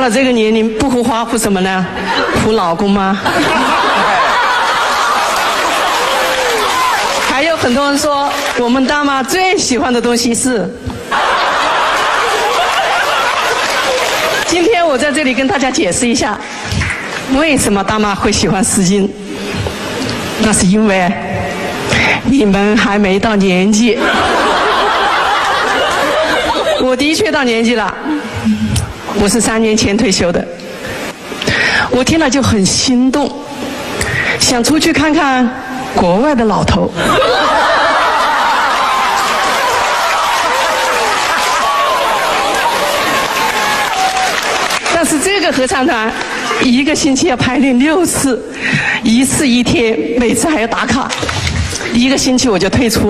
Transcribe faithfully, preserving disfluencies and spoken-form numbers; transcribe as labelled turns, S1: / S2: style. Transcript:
S1: 了这个年龄不胡花胡什么呢？胡老公吗？还有很多人说，我们大妈最喜欢的东西是……今天我在这里跟大家解释一下，为什么大妈会喜欢丝巾。那是因为你们还没到年纪。我的确到年纪了，我是三年前退休的。我听了就很心动，想出去看看国外的老头。但是这个合唱团一个星期要排练六次，一次一天，每次还要打卡，一个星期我就退出。